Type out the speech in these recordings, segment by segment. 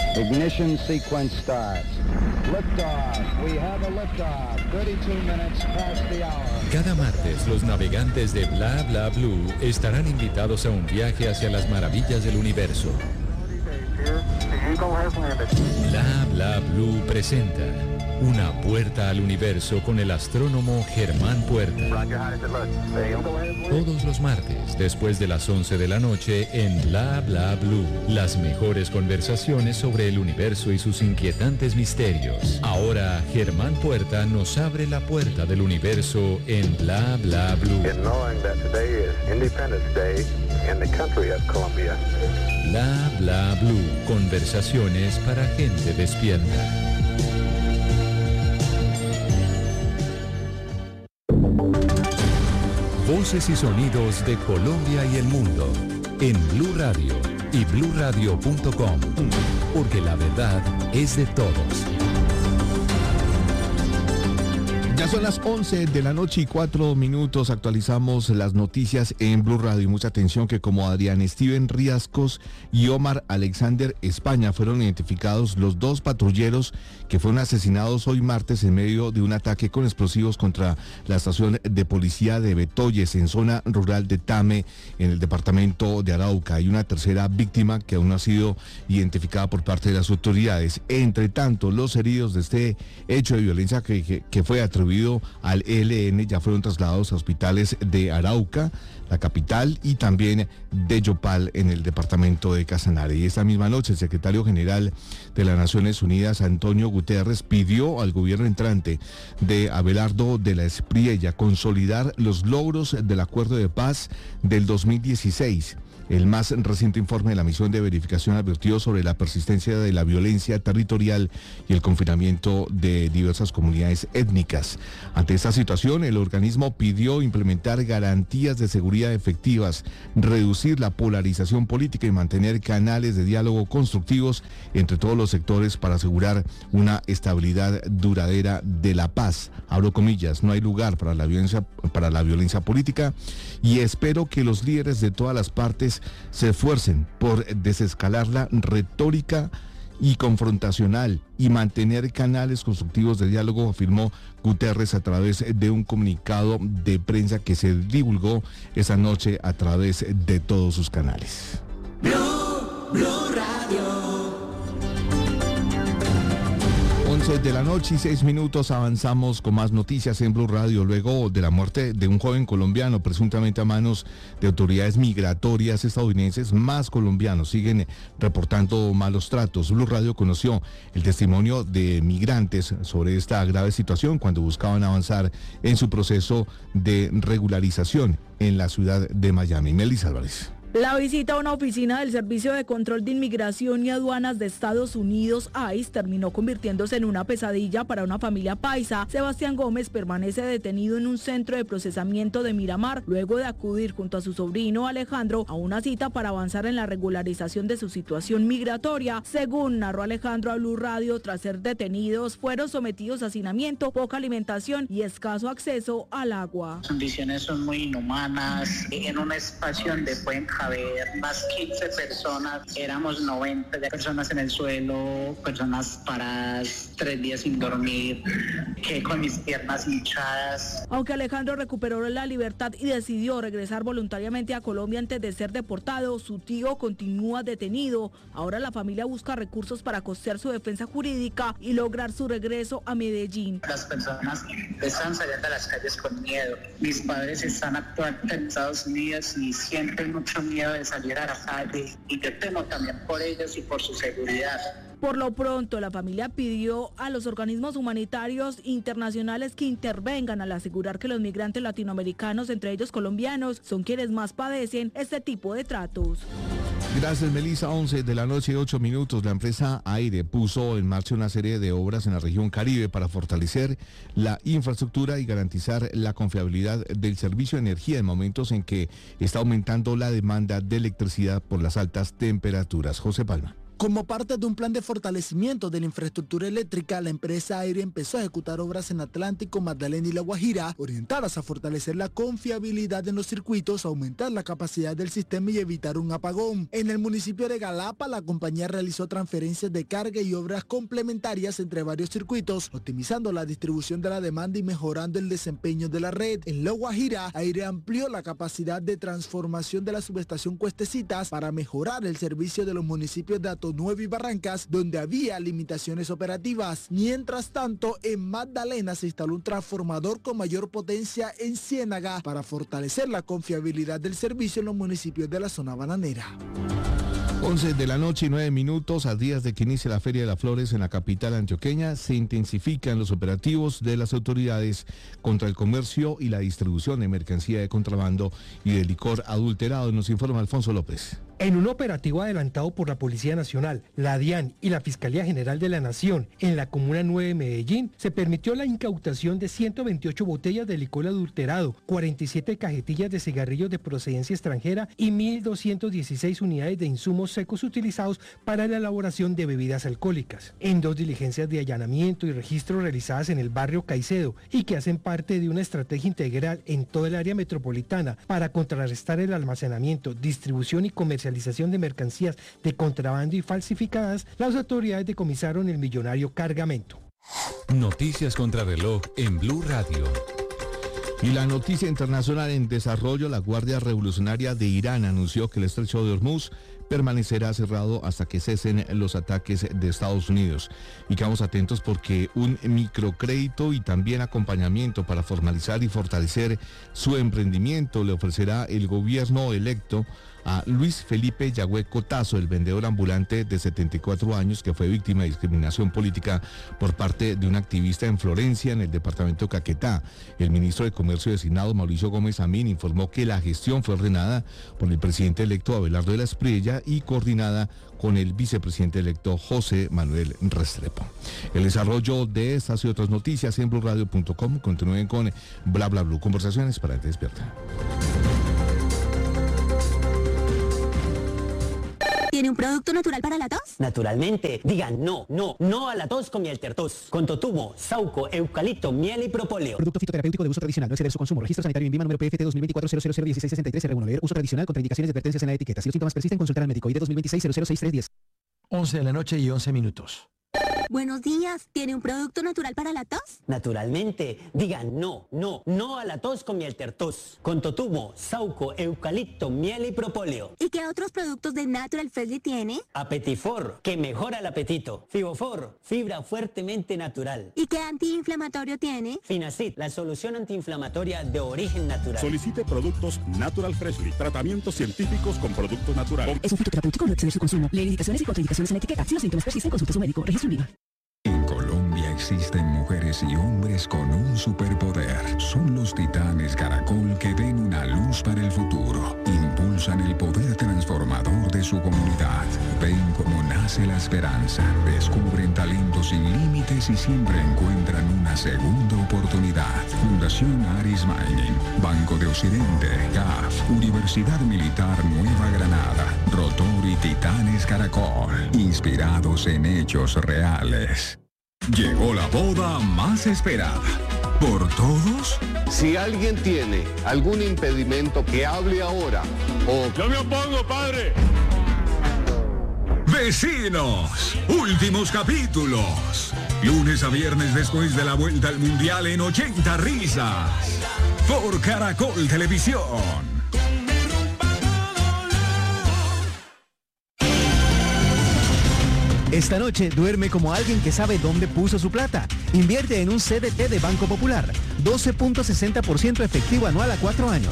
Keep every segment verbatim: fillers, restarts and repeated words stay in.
Ignition sequence starts. Liftoff. We have a liftoff. thirty-two minutes past the hour. Cada martes, los navegantes de Bla Bla Blue estarán invitados a un viaje hacia las maravillas del universo. Bla Bla Blue presenta Una puerta al universo con el astrónomo Germán Puerta. Todos los martes, después de las once de la noche, en Bla Bla Blue. Las mejores conversaciones sobre el universo y sus inquietantes misterios. Ahora, Germán Puerta nos abre la puerta del universo en Bla Bla Blue. Bla Bla Blue. Conversaciones para gente despierta. Voces y sonidos de Colombia y el mundo en Blue Radio y blue radio punto com, porque la verdad es de todos. Ya son las once de la noche y cuatro minutos. Actualizamos las noticias en Blue Radio. Y mucha atención que como Adrián Steven Riascos y Omar Alexander España fueron identificados los dos patrulleros que fueron asesinados hoy martes en medio de un ataque con explosivos contra la estación de policía de Betoyes en zona rural de Tame en el departamento de Arauca. Hay una tercera víctima que aún no ha sido identificada por parte de las autoridades. Entre tanto, los heridos de este hecho de violencia que, que, que fue atribuido al E L N ya fueron trasladados a hospitales de Arauca, la capital, y también de Yopal en el departamento de Casanare. Y esta misma noche el secretario general de las Naciones Unidas, Antonio Guterres, pidió al gobierno entrante de Abelardo de la Espriella consolidar los logros del acuerdo de paz del dos mil dieciséis. El más reciente informe de la misión de verificación advirtió sobre la persistencia de la violencia territorial y el confinamiento de diversas comunidades étnicas. Ante esta situación, el organismo pidió implementar garantías de seguridad efectivas, reducir la polarización política y mantener canales de diálogo constructivos entre todos los sectores para asegurar una estabilidad duradera de la paz. Abro comillas, no hay lugar para la violencia, para la violencia política, y espero que los líderes de todas las partes se esfuercen por desescalar la retórica y confrontacional y mantener canales constructivos de diálogo, afirmó Guterres a través de un comunicado de prensa que se divulgó esa noche a través de todos sus canales. Blue, Blue Radio. once de la noche y seis minutos, avanzamos con más noticias en Blue Radio. Luego de la muerte de un joven colombiano presuntamente a manos de autoridades migratorias estadounidenses, más colombianos siguen reportando malos tratos. Blue Radio conoció el testimonio de migrantes sobre esta grave situación cuando buscaban avanzar en su proceso de regularización en la ciudad de Miami. Melissa Álvarez. La visita a una oficina del Servicio de Control de Inmigración y Aduanas de Estados Unidos, I C E, terminó convirtiéndose en una pesadilla para una familia paisa. Sebastián Gómez permanece detenido en un centro de procesamiento de Miramar luego de acudir junto a su sobrino Alejandro a una cita para avanzar en la regularización de su situación migratoria. Según narró Alejandro a Blue Radio, tras ser detenidos, fueron sometidos a hacinamiento, poca alimentación y escaso acceso al agua. Las condiciones son muy inhumanas. En un espacio donde pueden haber más quince personas, éramos noventa personas en el suelo, personas paradas, tres días sin dormir, que con mis piernas hinchadas. Aunque Alejandro recuperó la libertad y decidió regresar voluntariamente a Colombia antes de ser deportado, su tío continúa detenido. Ahora la familia busca recursos para costear su defensa jurídica y lograr su regreso a Medellín. Las personas están saliendo a las calles con miedo. Mis padres están actualmente en Estados Unidos y sienten mucho miedo de salir a la calle, y yo temo también por ellos y por su seguridad. Por lo pronto, la familia pidió a los organismos humanitarios internacionales que intervengan al asegurar que los migrantes latinoamericanos, entre ellos colombianos, son quienes más padecen este tipo de tratos. Gracias, Melissa. once de la noche y ocho minutos. La empresa Aire puso en marcha una serie de obras en la región Caribe para fortalecer la infraestructura y garantizar la confiabilidad del servicio de energía en momentos en que está aumentando la demanda de electricidad por las altas temperaturas. José Palma. Como parte de un plan de fortalecimiento de la infraestructura eléctrica, la empresa Aire empezó a ejecutar obras en Atlántico, Magdalena y La Guajira, orientadas a fortalecer la confiabilidad en los circuitos, aumentar la capacidad del sistema y evitar un apagón. En el municipio de Galapa, la compañía realizó transferencias de carga y obras complementarias entre varios circuitos, optimizando la distribución de la demanda y mejorando el desempeño de la red. En La Guajira, Aire amplió la capacidad de transformación de la subestación Cuestecitas para mejorar el servicio de los municipios de Atonuevo y Barrancas, donde había limitaciones operativas. Mientras tanto, en Magdalena se instaló un transformador con mayor potencia en Ciénaga para fortalecer la confiabilidad del servicio en los municipios de la zona bananera. once de la noche y nueve minutos, a días de que inicie la Feria de las Flores en la capital antioqueña, se intensifican los operativos de las autoridades contra el comercio y la distribución de mercancía de contrabando y de licor adulterado. Nos informa Alfonso López. En un operativo adelantado por la Policía Nacional, la DIAN y la Fiscalía General de la Nación en la Comuna nueve de Medellín, se permitió la incautación de ciento veintiocho botellas de licor adulterado, cuarenta y siete cajetillas de cigarrillos de procedencia extranjera y mil doscientas dieciséis unidades de insumos secos utilizados para la elaboración de bebidas alcohólicas. En dos diligencias de allanamiento y registro realizadas en el barrio Caicedo y que hacen parte de una estrategia integral en toda el área metropolitana para contrarrestar el almacenamiento, distribución y comercialización de mercancías de contrabando y falsificadas, las autoridades decomisaron el millonario cargamento. Noticias contra reloj en Blue Radio. Y la noticia internacional en desarrollo: la Guardia Revolucionaria de Irán anunció que el estrecho de Hormuz permanecerá cerrado hasta que cesen los ataques de Estados Unidos. Y quedamos atentos porque un microcrédito y también acompañamiento para formalizar y fortalecer su emprendimiento le ofrecerá el gobierno electo a Luis Felipe Yagüe Cotazo, el vendedor ambulante de setenta y cuatro años que fue víctima de discriminación política por parte de un activista en Florencia, en el departamento de Caquetá. El ministro de Comercio designado, Mauricio Gómez Amín, informó que la gestión fue ordenada por el presidente electo Abelardo de la Espriella y coordinada con el vicepresidente electo José Manuel Restrepo. El desarrollo de estas y otras noticias en blue radio punto com. Continúen con Bla Bla Blue, conversaciones para gente despierta. ¿Tiene un producto natural para la tos? Naturalmente. Digan no, no, no a la tos con Mieltertos. Con totumo, sauco, eucalipto, miel y propóleo. Producto fitoterapéutico de uso tradicional. No exceder su consumo. Registro sanitario en Vima número P F T dos mil veinticuatro cero cero cero dieciséis sesenta y tres R uno. Leer uso tradicional. Contraindicaciones y advertencias en la etiqueta. Si los síntomas persisten, consultar al médico. I D dos mil veintiséis cero cero seis tres diez. once de la noche y once minutos. Buenos días. ¿Tiene un producto natural para la tos? Naturalmente. Digan no, no, no a la tos con Mieltertos. Con totumo, sauco, eucalipto, miel y propóleo. ¿Y qué otros productos de Natural Freshly tiene? Apetifor, que mejora el apetito. Fibofor, fibra fuertemente natural. ¿Y qué antiinflamatorio tiene? Finacid, la solución antiinflamatoria de origen natural. Solicite productos Natural Freshly. Tratamientos científicos con productos naturales. Es un fitoterapéutico, no exceder su consumo. Leer indicaciones y contraindicaciones en la etiqueta. Si los síntomas persisten, consulte a su médico. Registro en Vima. En Colombia existen mujeres y hombres con un superpoder. Son los titanes Caracol que ven una luz para el futuro. Impulsan el poder transformador de su comunidad. Ven cómo nace la esperanza. Descubren talentos sin límites y siempre encuentran una segunda oportunidad. Fundación Aris Mining, Banco de Occidente, C A F, Universidad Militar Nueva Granada, Rotor y Titanes Caracol. Inspirados en hechos reales. Llegó la boda más esperada. ¿Por todos? Si alguien tiene algún impedimento, que hable ahora. O ¡yo me opongo, padre! Vecinos, últimos capítulos. Lunes a viernes después de la vuelta al mundial en ochenta risas. Por Caracol Televisión. Esta noche duerme como alguien que sabe dónde puso su plata. Invierte en un C D T de Banco Popular. doce punto sesenta por ciento efectivo anual a cuatro años.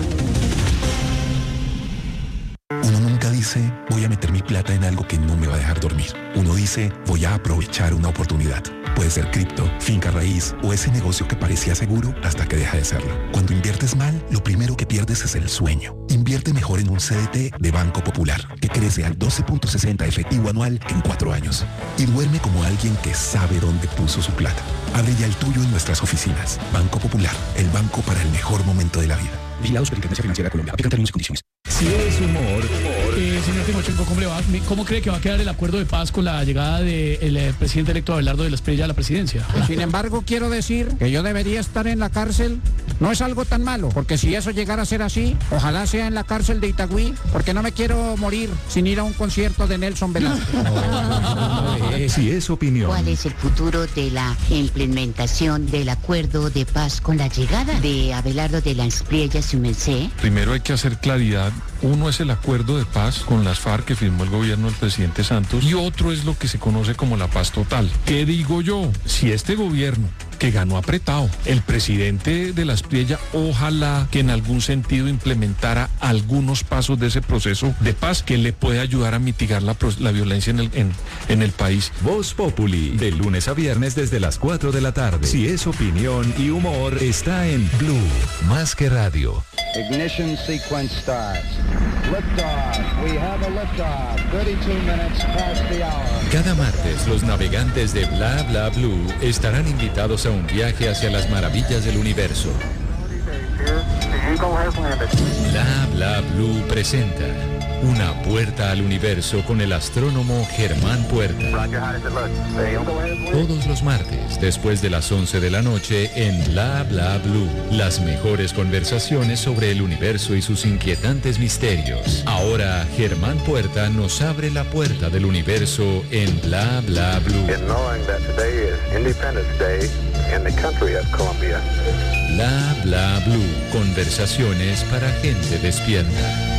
Uno nunca dice, voy a meter mi plata en algo que no me va a dejar dormir. Uno dice, voy a aprovechar una oportunidad. Puede ser cripto, finca raíz o ese negocio que parecía seguro hasta que deja de serlo. Cuando inviertes mal, lo primero que pierdes es el sueño. Invierte mejor en un C D T de Banco Popular, que crece al doce punto sesenta efectivo anual en cuatro años. Y duerme como alguien que sabe dónde puso su plata. Abre ya el tuyo en nuestras oficinas. Banco Popular, el banco para el mejor momento de la vida. Vigilado Superintendencia Financiera de Colombia. Aplican términos y condiciones. Si eres humor, humor. Eh, señor Timochenko, ¿cómo le va? ¿Cómo cree que va a quedar el acuerdo de paz con la llegada del de presidente electo Abelardo de la Espriella a la presidencia? Sin embargo, quiero decir que yo debería estar en la cárcel. No es algo tan malo, porque si eso llegara a ser así, ojalá sea en la cárcel de Itagüí, porque no me quiero morir sin ir a un concierto de Nelson Velázquez. Si es opinión. ¿Cuál es el futuro de la implementación del acuerdo de paz con la llegada de Abelardo de la Espriella, su merced? Primero hay que hacer claridad. Uno es el acuerdo de paz con las FARC que firmó el gobierno del presidente Santos y otro es lo que se conoce como la paz total. ¿Qué digo yo? Si este gobierno que ganó apretado, el presidente de la Espriella, ojalá que en algún sentido implementara algunos pasos de ese proceso de paz que le puede ayudar a mitigar la, la violencia en el, en, en el país. Voz Populi, de lunes a viernes desde las cuatro de la tarde. Si es opinión y humor, está en Blue, más que radio. Ignition sequence starts. Liftoff. We have a liftoff. thirty-two minutes past the hour. Cada martes, los navegantes de Bla Bla Blue estarán invitados a un viaje hacia las maravillas del universo. Bla Bla Blue presenta Una puerta al universo con el astrónomo Germán Puerta. Todos los martes, después de las once de la noche, en Bla Bla Blue. Las mejores conversaciones sobre el universo y sus inquietantes misterios. Ahora, Germán Puerta nos abre la puerta del universo en Bla Bla Blue. Bla Bla Blue. Conversaciones para gente despierta.